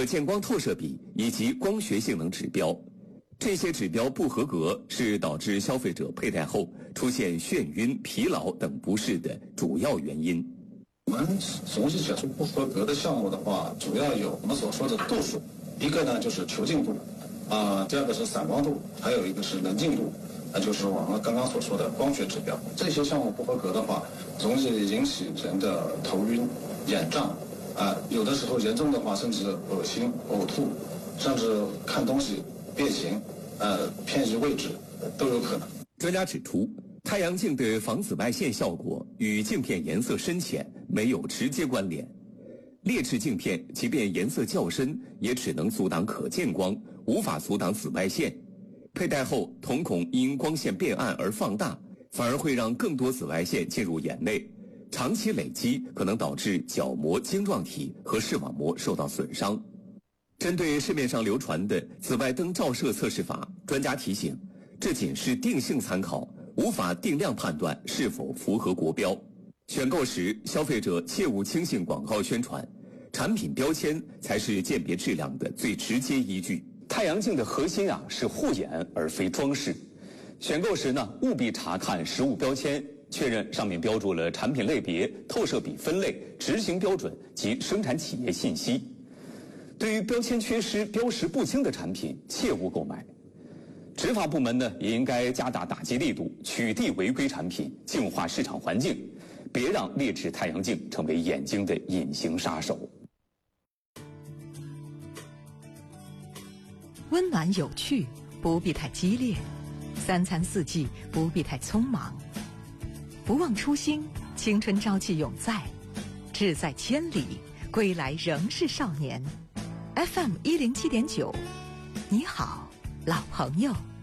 见光透射比以及光学性能指标。这些指标不合格是导致消费者佩戴后出现眩晕、疲劳等不适的主要原因。 我们总体解除不合格的项目的话，主要有我们所说的度数，一个呢就是球径度，第二个是散光度，还有一个是棱镜度，那就是我们刚刚所说的光学指标。这些项目不合格的话，容易引起人的头晕、眼胀，有的时候严重的话甚至恶心、呕吐，甚至看东西变形，偏移位置都有可能。 专家指出，太阳镜的防紫外线效果与镜片颜色深浅没有直接关联。劣质镜片即便颜色较深，也只能阻挡可见光，无法阻挡紫外线。佩戴后，瞳孔因光线变暗而放大，反而会让更多紫外线进入眼内，长期累积可能导致角膜晶状体和视网膜受到损伤。针对市面上流传的紫外灯照射测试法，专家提醒，这仅是定性参考，无法定量判断是否符合国标。选购时，消费者切勿轻信广告宣传，产品标签才是鉴别质量的最直接依据。太阳镜的核心是护眼而非装饰。选购时呢，务必查看实物标签，确认上面标注了产品类别、透射比分类、执行标准及生产企业信息。对于标签缺失、标识不清的产品，切勿购买。执法部门呢，也应该加大打击力度，取缔违规产品，净化市场环境，别让劣质太阳镜成为眼睛的隐形杀手。 温暖有趣，不必太激烈；三餐四季，不必太匆忙。不忘初心，青春朝气永在；志在千里，归来仍是少年。FM107.9，你好，老朋友。